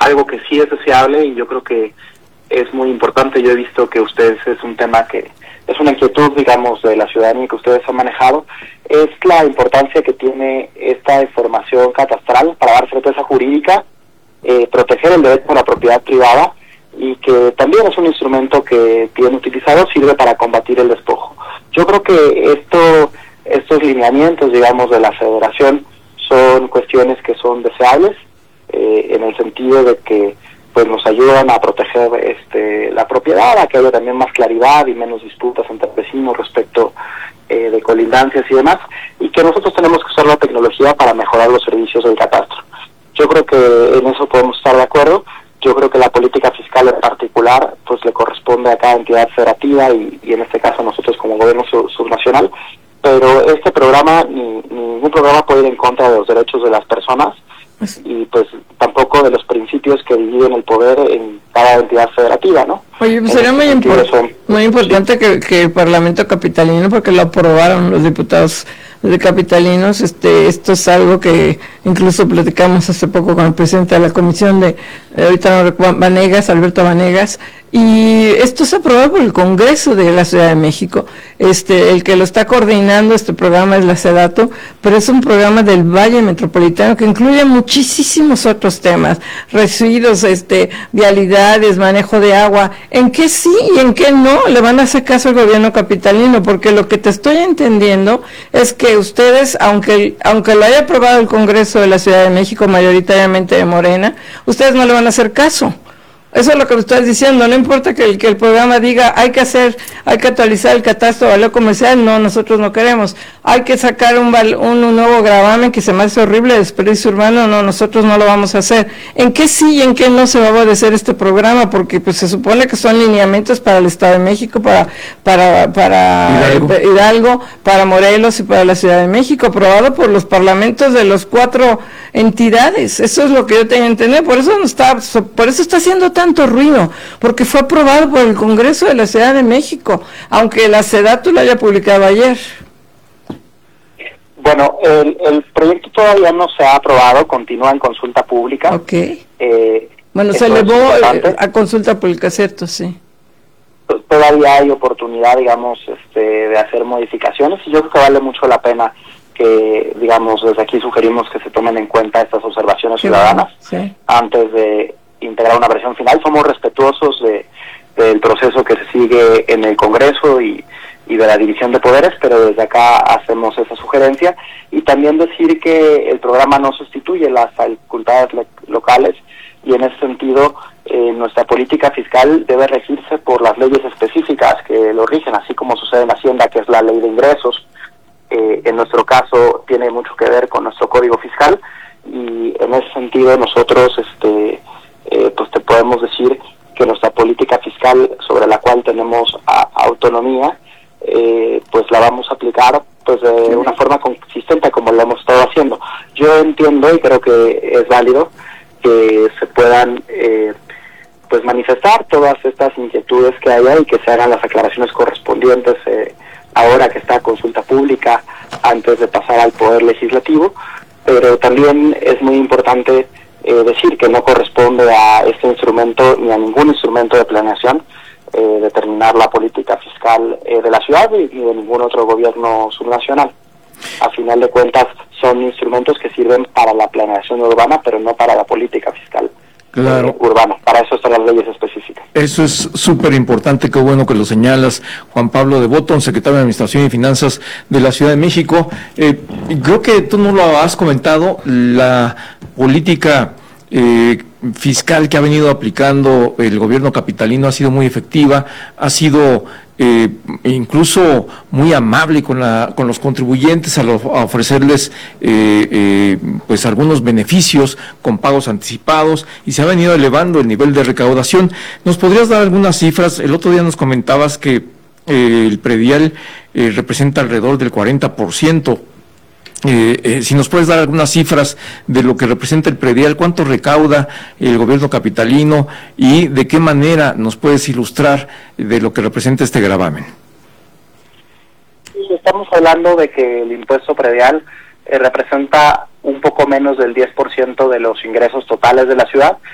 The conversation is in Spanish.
algo que sí es deseable y yo creo que es muy importante. Yo he visto que ustedes es un tema que es una inquietud, digamos, de la ciudadanía que ustedes han manejado, es la importancia que tiene esta información catastral para dar certeza jurídica, proteger el derecho a la propiedad privada, y que también es un instrumento que bien utilizado sirve para combatir el despojo. Yo creo que estos lineamientos, digamos, de la Federación son cuestiones que son deseables, en el sentido de que pues nos ayudan a proteger la propiedad, a que haya también más claridad y menos disputas entre vecinos respecto de colindancias y demás, y que nosotros tenemos que usar la tecnología para mejorar los servicios del catastro. Yo creo que en eso podemos estar de acuerdo. Yo creo que la política fiscal en particular pues le corresponde a cada entidad federativa y en este caso nosotros como gobierno subnacional, pero este programa, ningún programa puede ir en contra de los derechos de las personas y pues tampoco de los principios que dividen el poder en cada entidad federativa, ¿no? Oye, pues sería muy importante sí, que el Parlamento capitalino, porque lo aprobaron los diputados de capitalinos, esto es algo que incluso platicamos hace poco con el presidente de la comisión ahorita no recuerdo, Alberto Vanegas, y esto se aprobó por el Congreso de la Ciudad de México. El que lo está coordinando este programa es la SEDATU, pero es un programa del Valle Metropolitano que incluye muchísimos otros temas, residuos, vialidades, manejo de agua. ¿En qué sí y en qué no le van a hacer caso al gobierno capitalino? Porque lo que te estoy entendiendo es que ustedes, aunque lo haya aprobado el Congreso de la Ciudad de México, mayoritariamente de Morena, ustedes no le van a hacer caso. Eso es lo que me estás diciendo. No importa que el programa diga hay que actualizar el catastro de valor comercial, no, nosotros no queremos. Hay que sacar un nuevo gravamen que se me hace horrible, desperdicio urbano, no, nosotros no lo vamos a hacer. ¿En qué sí y en qué no se va a obedecer este programa? Porque pues se supone que son lineamientos para el Estado de México, para Hidalgo, para Morelos y para la Ciudad de México, aprobado por los parlamentos de los 4 entidades. Eso es lo que yo tengo que entender. Por eso está haciendo tanto ruido, porque fue aprobado por el Congreso de la Ciudad de México, aunque la SEDATU lo haya publicado ayer. Bueno, el proyecto todavía no se ha aprobado, continúa en consulta pública. Okay. Bueno, se elevó a consulta pública, ¿cierto? Sí. Todavía hay oportunidad, digamos, de hacer modificaciones, y yo creo que vale mucho la pena que, digamos, desde aquí sugerimos que se tomen en cuenta estas observaciones ciudadanas antes de integrar una versión final. Somos respetuosos del proceso que se sigue en el Congreso y de la división de poderes, pero desde acá hacemos esa sugerencia, y también decir que el programa no sustituye las facultades locales, y en ese sentido nuestra política fiscal debe regirse por las leyes específicas que lo rigen, así como sucede en Hacienda, que es la ley de ingresos. En nuestro caso tiene mucho que ver con nuestro código fiscal, y en ese sentido nosotros pues te podemos decir que nuestra política fiscal, sobre la cual tenemos autonomía, pues la vamos a aplicar pues de una forma consistente como lo hemos estado haciendo. Yo entiendo y creo que es válido que se puedan pues manifestar todas estas inquietudes que haya y que se hagan las aclaraciones correspondientes ahora que está a consulta pública antes de pasar al Poder Legislativo, pero también es muy importante decir que no corresponde a este instrumento ni a ningún instrumento de planeación determinar la política fiscal de la ciudad y de ningún otro gobierno subnacional. A final de cuentas son instrumentos que sirven para la planeación urbana, pero no para la política fiscal urbana. Para eso están las leyes específicas. Eso es súper importante, qué bueno que lo señalas. Juan Pablo de Botton, secretario de Administración y Finanzas de la Ciudad de México. Creo que tú no lo has comentado, la política fiscal que ha venido aplicando el gobierno capitalino ha sido muy efectiva, ha sido incluso muy amable con los contribuyentes a ofrecerles pues algunos beneficios con pagos anticipados, y se ha venido elevando el nivel de recaudación. ¿Nos podrías dar algunas cifras? El otro día nos comentabas que el predial representa alrededor del 40%. Si nos puedes dar algunas cifras de lo que representa el predial, cuánto recauda el gobierno capitalino y de qué manera nos puedes ilustrar de lo que representa este gravamen. Estamos hablando de que el impuesto predial representa un poco menos del 10% de los ingresos totales de la ciudad,